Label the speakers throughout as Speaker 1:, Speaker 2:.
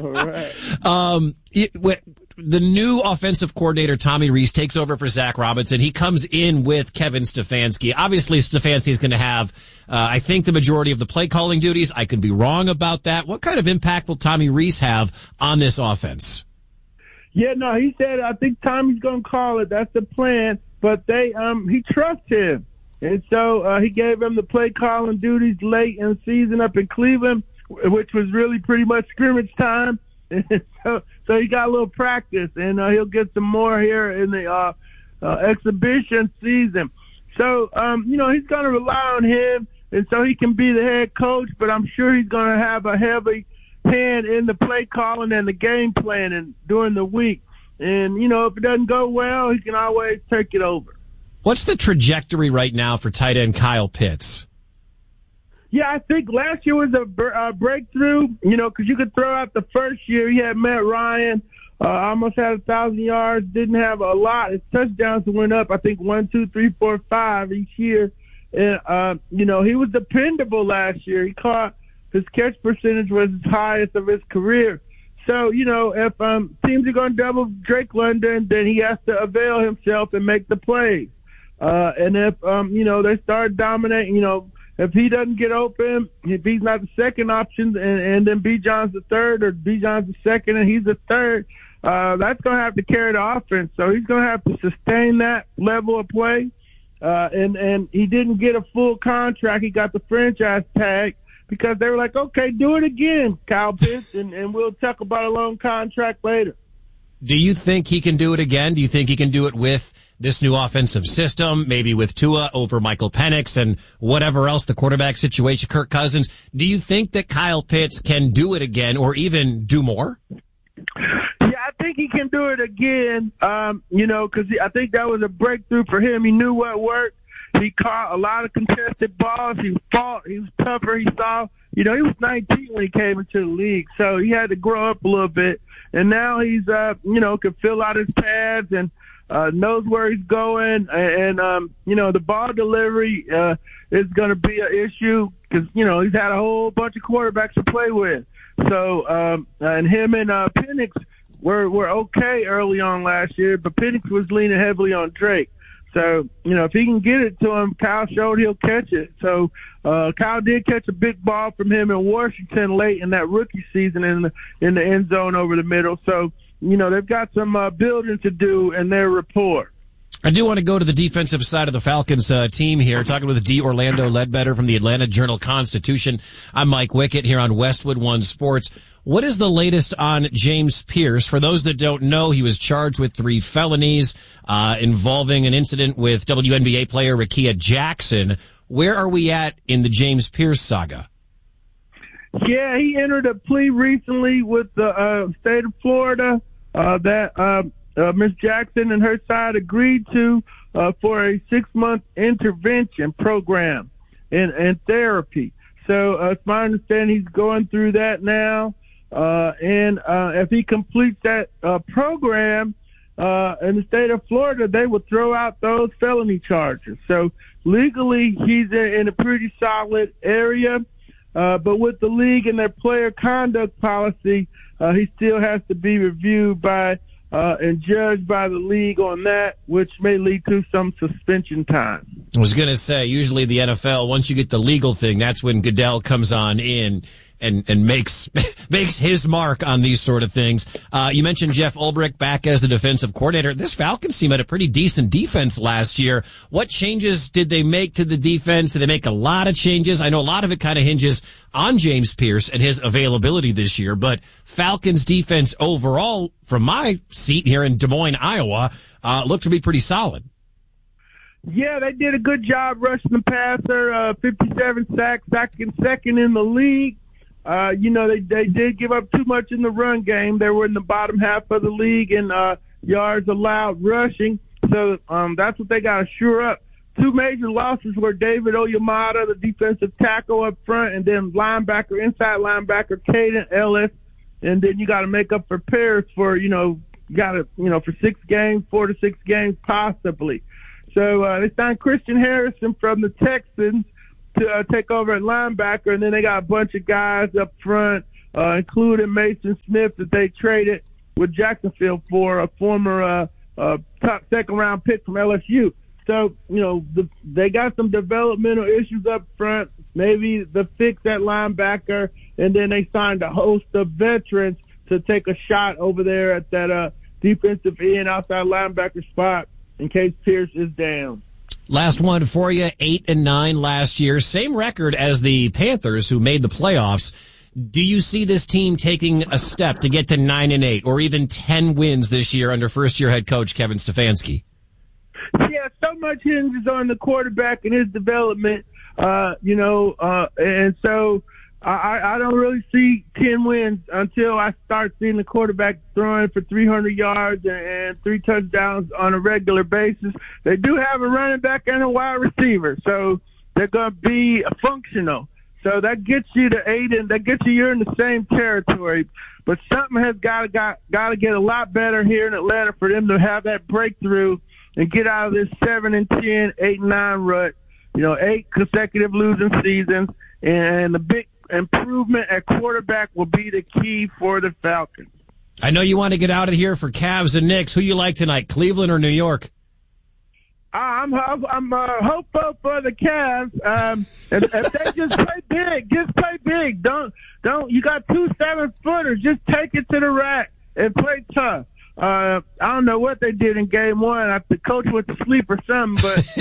Speaker 1: Right. The new offensive coordinator, Tommy Rees, takes over for Zach Robinson. He comes in with Kevin Stefanski. Obviously, Stefanski is going to have, I think, the majority of the play calling duties. I could be wrong about that. What kind of impact will Tommy Rees have on this offense?
Speaker 2: Yeah, no, he said, I think Tommy's going to call it. That's the plan. But he trusts him. And so he gave him the play calling duties late in the season up in Cleveland, which was really pretty much scrimmage time. So he got a little practice, and he'll get some more here in the exhibition season. So, he's going to rely on him, and so he can be the head coach, but I'm sure he's going to have a heavy hand in the play calling and the game planning during the week. And, if it doesn't go well, he can always take it over.
Speaker 1: What's the trajectory right now for tight end Kyle Pitts?
Speaker 2: Yeah, I think last year was a breakthrough, because you could throw out the first year. He had Matt Ryan, almost had 1,000 yards, didn't have a lot. His touchdowns went up, I think, 1, 2, 3, 4, 5 each year. And, he was dependable last year. His catch percentage was his highest of his career. So, if teams are going to double Drake London, then he has to avail himself and make the plays. And if, they start dominating, if he doesn't get open, if he's not the second option, and then Bijan's the third, or Bijan's the second and he's the third, that's going to have to carry the offense. So he's going to have to sustain that level of play. And he didn't get a full contract. He got the franchise tag because they were like, okay, do it again, Kyle Pitts, and we'll talk about a long contract later.
Speaker 1: Do you think he can do it again? Do you think he can do it with this new offensive system, maybe with Tua over Michael Penix and whatever else, the quarterback situation, Kirk Cousins? Do you think that Kyle Pitts can do it again or even do more?
Speaker 2: Yeah, I think he can do it again, because I think that was a breakthrough for him. He knew what worked. He caught a lot of contested balls. He fought. He was tougher. He saw, he was 19 when he came into the league, so he had to grow up a little bit. And now he's, can fill out his pads and knows where he's going. And the ball delivery is going to be an issue because, he's had a whole bunch of quarterbacks to play with. So, and him and Penix were okay early on last year, but Penix was leaning heavily on Drake. So, if he can get it to him, Kyle showed he'll catch it. So, Kyle did catch a big ball from him in Washington late in that rookie season in the end zone over the middle. So, they've got some building to do in their rapport.
Speaker 1: I do want to go to the defensive side of the Falcons team here, talking with D. Orlando Ledbetter from the Atlanta Journal-Constitution. I'm Mike Wickett here on Westwood One Sports. What is the latest on James Pierce? For those that don't know, he was charged with 3 felonies involving an incident with WNBA player Rickea Jackson. Where are we at in the James Pierce saga?
Speaker 2: Yeah, he entered a plea recently with the state of Florida that Ms. Jackson and her side agreed to for a 6-month intervention program and therapy. So it's my understanding he's going through that now. And if he completes that program in the state of Florida, they will throw out those felony charges. So legally, he's in a pretty solid area. But with the league and their player conduct policy, he still has to be reviewed by and judged by the league on that, which may lead to some suspension time.
Speaker 1: I was going to say, usually the NFL, once you get the legal thing, that's when Goodell comes on in and makes his mark on these sort of things. You mentioned Jeff Ulbrich back as the defensive coordinator. This Falcons team had a pretty decent defense last year. What changes did they make to the defense? Did they make a lot of changes? I know a lot of it kind of hinges on James Pierce and his availability this year, but Falcons defense overall, from my seat here in Des Moines, Iowa, looked to be pretty solid.
Speaker 2: Yeah, they did a good job rushing the passer, 57 sacks, second in the league. They did give up too much in the run game. They were in the bottom half of the league in yards allowed rushing. So that's what they got to shore up. 2 major losses were David Oyamada, the defensive tackle up front, and then inside linebacker Caden Ellis. And then you got to make up for Pierce for, for 6 games, 4 to 6 games possibly. So they signed Christian Harrison from the Texans to take over at linebacker, and then they got a bunch of guys up front, including Mason Smith that they traded with Jacksonville for a former top second-round pick from LSU. So, they got some developmental issues up front, maybe the fix at linebacker, and then they signed a host of veterans to take a shot over there at that defensive end outside linebacker spot in case Pierce is down.
Speaker 1: Last one for you, 8-9 last year. Same record as the Panthers, who made the playoffs. Do you see this team taking a step to get to 9-8 or even 10 wins this year under first-year head coach Kevin Stefanski?
Speaker 2: Yeah, so much hinges on the quarterback and his development, and so I don't really see 10 wins until I start seeing the quarterback throwing for 300 yards and 3 touchdowns on a regular basis. They do have a running back and a wide receiver, so they're going to be functional. So that gets you to 8, and that gets you're in the same territory. But something has got to get a lot better here in Atlanta for them to have that breakthrough and get out of this 7-10, 8-9 rut. 8 consecutive losing seasons, and the big improvement at quarterback will be the key for the Falcons.
Speaker 1: I know you want to get out of here for Cavs and Knicks. Who you like tonight, Cleveland or New York?
Speaker 2: I'm hopeful for the Cavs. If they just play big. Don't. You got 2 7-footers. Just take it to the rack and play tough. I don't know what they did in game 1. The coach went to sleep or something,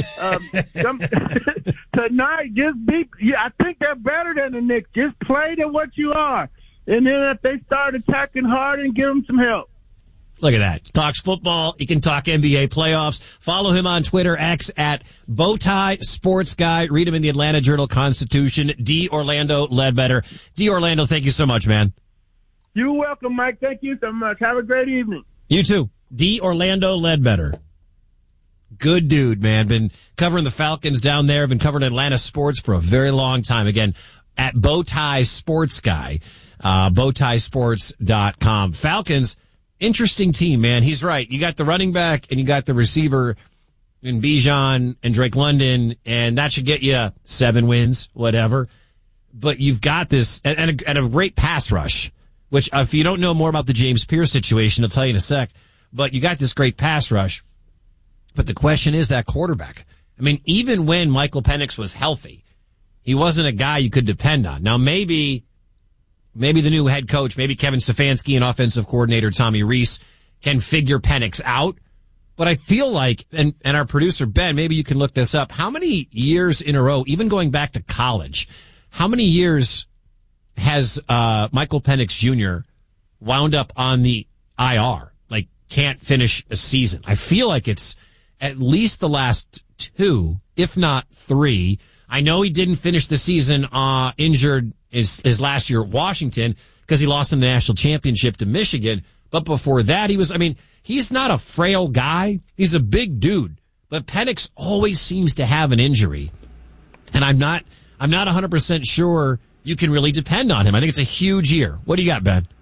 Speaker 2: but tonight, I think they're better than the Knicks. Just play to what you are. And then if they start attacking hard, and give them some help.
Speaker 1: Look at that. Talks football. He can talk NBA playoffs. Follow him on Twitter, X, at Bowtie Sports Guy. Read him in the Atlanta Journal-Constitution. D. Orlando Ledbetter. D. Orlando, thank you so much, man.
Speaker 2: You're welcome, Mike. Thank you so much. Have a great evening.
Speaker 1: You too. D. Orlando Ledbetter. Good dude, man. Been covering the Falcons down there. Been covering Atlanta sports for a very long time. Again, at Bowtie Sports Guy. Bowtiesports.com. Falcons, interesting team, man. He's right. You got the running back and you got the receiver in Bijan and Drake London, and that should get you 7 wins, whatever. But you've got this, and a great pass rush, which if you don't know more about the James Pierce situation, I'll tell you in a sec. But you got this great pass rush. But the question is that quarterback. I mean, even when Michael Penix was healthy, he wasn't a guy you could depend on. Now, maybe the new head coach, maybe Kevin Stefanski and offensive coordinator Tommy Rees can figure Penix out. But I feel like, and our producer Ben, maybe you can look this up, how many years in a row, even going back to college, how many years has Michael Penix Jr. wound up on the IR, like can't finish a season? I feel like it's at least the last 2, if not 3. I know he didn't finish the season injured his last year at Washington because he lost in the national championship to Michigan. But before that, he's not a frail guy. He's a big dude. But Penix always seems to have an injury. And I'm not 100% sure you can really depend on him. I think it's a huge year. What do you got, Ben?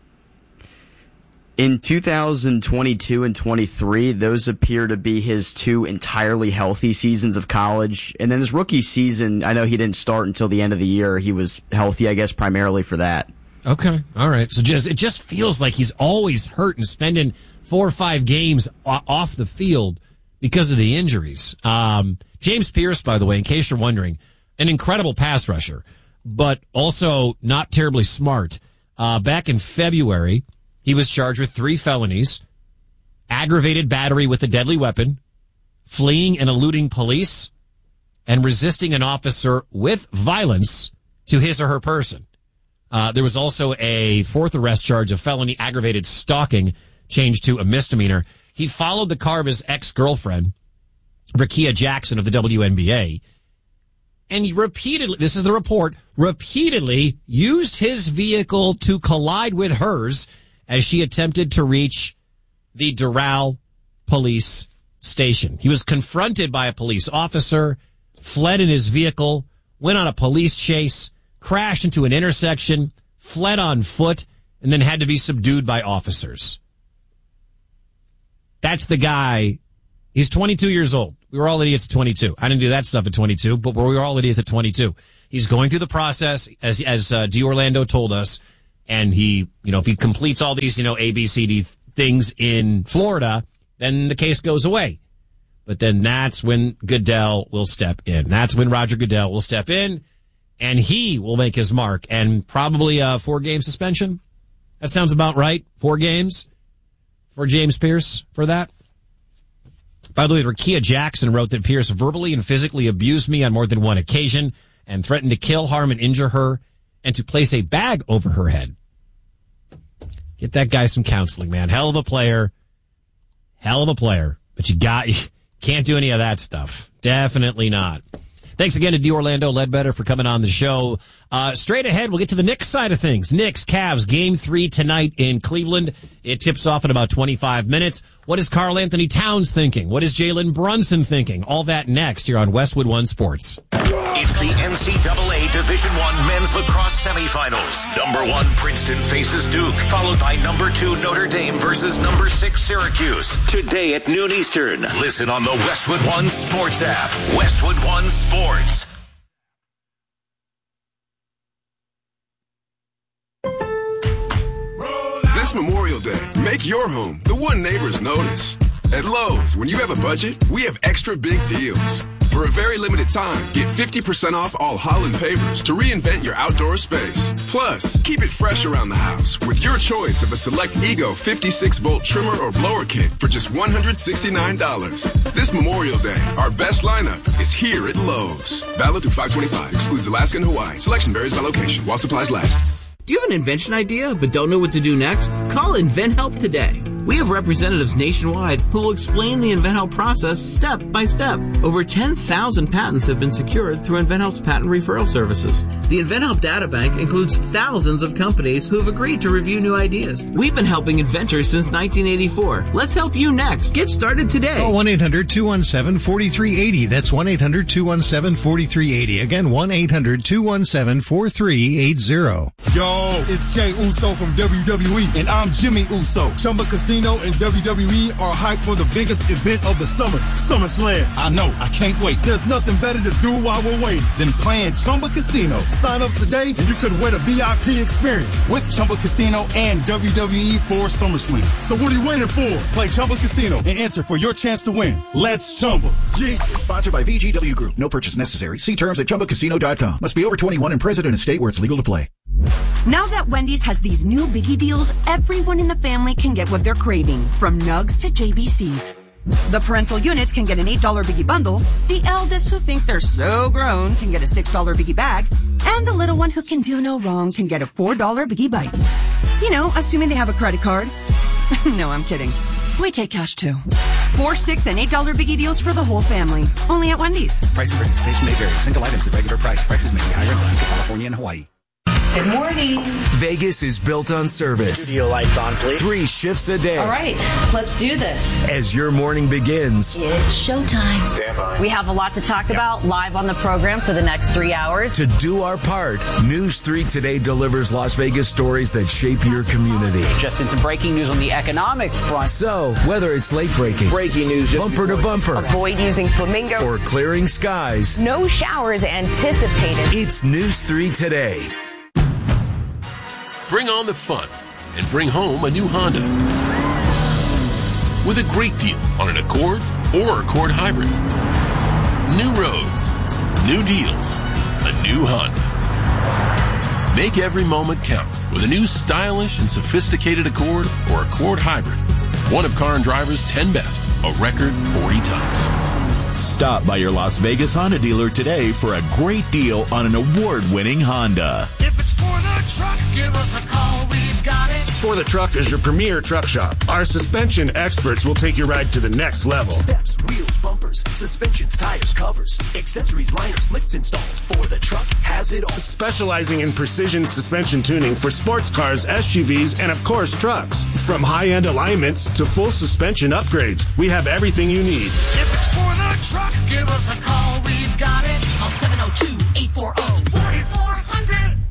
Speaker 3: In 2022 and 23, those appear to be his 2 entirely healthy seasons of college. And then his rookie season, I know he didn't start until the end of the year. He was healthy, I guess, primarily for that.
Speaker 1: Okay. All right. So it just feels like he's always hurt and spending 4 or 5 games off the field because of the injuries. James Pierce, by the way, in case you're wondering, an incredible pass rusher, but also not terribly smart. Back in February, he was charged with 3 felonies, aggravated battery with a deadly weapon, fleeing and eluding police, and resisting an officer with violence to his or her person. There was also a 4th arrest charge of felony aggravated stalking, changed to a misdemeanor. He followed the car of his ex-girlfriend, Rakia Jackson of the WNBA, and he repeatedly, this is the report, repeatedly used his vehicle to collide with hers as she attempted to reach the Doral police station. He was confronted by a police officer, fled in his vehicle, went on a police chase, crashed into an intersection, fled on foot, and then had to be subdued by officers. That's the guy. He's 22 years old. We were all idiots at 22. I didn't do that stuff at 22, but we were all idiots at 22. He's going through the process, as D. Orlando told us, and he, if he completes all these, A, B, C, D things in Florida, then the case goes away. But then that's when Goodell will step in. That's when Roger Goodell will step in, and he will make his mark, and probably a 4-game suspension. That sounds about right. 4 games for James Pierce for that. By the way, Rakia Jackson wrote that Pierce verbally and physically abused me on more than one occasion and threatened to kill, harm, and injure her and to place a bag over her head. Get that guy some counseling, man. Hell of a player. But you can't do any of that stuff. Definitely not. Thanks again to DeOrlando Ledbetter for coming on the show. Straight ahead, we'll get to the Knicks side of things. Knicks, Cavs, Game 3 tonight in Cleveland. It tips off in about 25 minutes. What is Karl Anthony Towns thinking? What is Jalen Brunson thinking? All that next here on Westwood One Sports.
Speaker 4: It's the NCAA Division I men's lacrosse semifinals. Number 1 Princeton faces Duke, followed by number 2 Notre Dame versus number 6 Syracuse. Today at noon Eastern. Listen on the Westwood One Sports app. Westwood One Sports.
Speaker 5: This Memorial Day, make your home the one neighbors notice. At Lowe's, when you have a budget, we have extra big deals. For a very limited time, get 50% off all Holland pavers to reinvent your outdoor space. Plus, keep it fresh around the house with your choice of a select Ego 56-volt trimmer or blower kit for just $169. This Memorial Day, our best lineup is here at Lowe's. Valid through 5/25. Excludes Alaska and Hawaii. Selection varies by location while supplies last.
Speaker 6: Do you have an invention idea but don't know what to do next? Call InventHelp today. We have representatives nationwide who will explain the InventHelp process step by step. Over 10,000 patents have been secured through InventHelp's patent referral services. The InventHelp data bank includes thousands of companies who have agreed to review new ideas. We've been helping inventors since 1984. Let's help you next. Get started today.
Speaker 7: Call 1-800-217-4380. That's 1-800-217-4380. Again, 1-800-217-4380.
Speaker 8: Yo, it's Jay Uso from WWE, and I'm Jimmy Uso. Chumba Casino and WWE are hyped for the biggest event of the summer, SummerSlam. I know, I can't wait. There's nothing better to do while we're waiting than playing Chumba Casino. Sign up today and you could win a VIP experience with Chumba Casino and WWE for SummerSlam. So what are you waiting for? Play Chumba Casino and enter for your chance to win. Let's Chumba. Yeah.
Speaker 9: Sponsored by VGW Group. No purchase necessary. See terms at ChumbaCasino.com. Must be over 21 and present in a state where it's legal to play.
Speaker 10: Now that Wendy's has these new biggie deals, everyone in the family can get what they're craving, from nugs to JBCs. The parental units can get an $8 biggie bundle, the eldest who think they're so grown can get a $6 biggie bag, and the little one who can do no wrong can get a $4 biggie bites. You know, assuming they have a credit card. No, I'm kidding. We take cash too. $4, $6, and $8 biggie deals for the whole family. Only at Wendy's.
Speaker 11: Price and participation may vary. Single items at regular price. Prices may be higher in Alaska, California, and Hawaii.
Speaker 12: Good morning.
Speaker 4: Vegas is built on service.
Speaker 13: Studio lights on, please.
Speaker 4: 3 shifts a day.
Speaker 12: All right, let's do this.
Speaker 4: As your morning begins,
Speaker 12: it's showtime. We have a lot to talk about live on the program for the next 3 hours.
Speaker 4: To do our part, News 3 Today delivers Las Vegas stories that shape your community.
Speaker 14: Just in some breaking news on the economics front.
Speaker 4: So, whether it's late breaking,
Speaker 14: news,
Speaker 4: bumper to bumper,
Speaker 12: avoid using flamingo,
Speaker 4: or clearing skies,
Speaker 12: no showers anticipated.
Speaker 4: It's News 3 Today.
Speaker 15: Bring on the fun and bring home a new Honda with a great deal on an Accord or Accord Hybrid. New roads, new deals, a new Honda. Make every moment count with a new stylish and sophisticated Accord or Accord Hybrid. One of Car and Driver's 10 best, a record 40 times.
Speaker 16: Stop by your Las Vegas Honda dealer today for a great deal on an award-winning Honda.
Speaker 17: If it's for the truck, give us a call, we've got it.
Speaker 18: For the Truck is your premier truck shop. Our suspension experts will take your ride to the next level.
Speaker 19: Steps, wheels, bumpers, suspensions, tires, covers, accessories, liners, lifts installed. For the Truck has it all.
Speaker 18: Specializing in precision suspension tuning for sports cars, SUVs, and of course trucks. From high-end alignments to full suspension upgrades, we have everything you need.
Speaker 17: If it's for the truck, give us a call, we've got it. On 702-840-4400.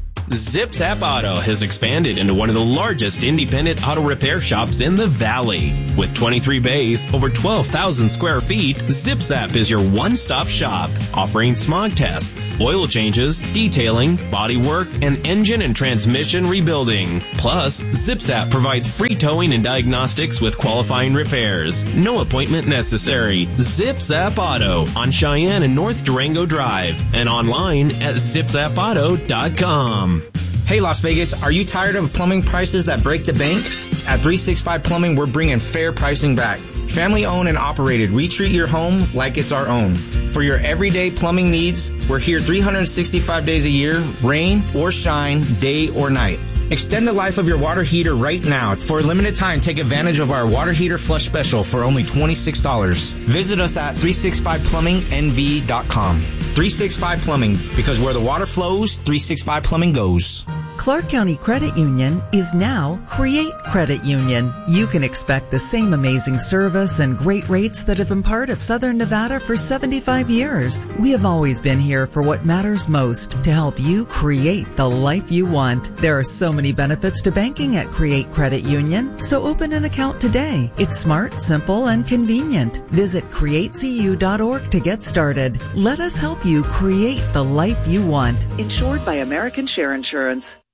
Speaker 7: Zip Zap Auto has expanded into one of the largest independent auto repair shops in the Valley. With 23 bays, over 12,000 square feet, Zip Zap is your one-stop shop, offering smog tests, oil changes, detailing, body work, and engine and transmission rebuilding. Plus, Zip Zap provides free towing and diagnostics with qualifying repairs. No appointment necessary. Zip Zap Auto on Cheyenne and North Durango Drive and online at zipzapauto.com.
Speaker 13: Hey Las Vegas, are you tired of plumbing prices that break the bank? At 365 Plumbing, we're bringing fair pricing back. Family owned and operated, we treat your home like it's our own. For your everyday plumbing needs, we're here 365 days a year, rain or shine, day or night. Extend the life of your water heater right now. For a limited time, take advantage of our water heater flush special for only $26. Visit us at 365plummingnv.com. 365 Plumbing, because where the water flows, 365 Plumbing goes.
Speaker 20: Clark County Credit Union is now Create Credit Union. You can expect the same amazing service and great rates that have been part of Southern Nevada for 75 years. We have always been here for what matters most, to help you create the life you want. There are so many benefits to banking at Create Credit Union, so open an account today. It's smart, simple, and convenient. Visit createcu.org to get started. Let us help you create the life you want. Insured by American Share Insurance.